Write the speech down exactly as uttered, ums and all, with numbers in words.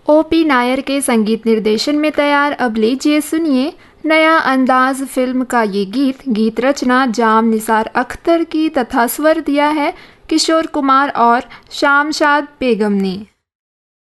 O P Nair के संगीत निर्देशन में तैयार अब लीजिए सुनिए नया अंदाज फिल्म का ये गीत। गीत रचना जाम निसार अख्तर की तथा स्वर दिया है किशोर कुमार और शामशाद बेगम ने।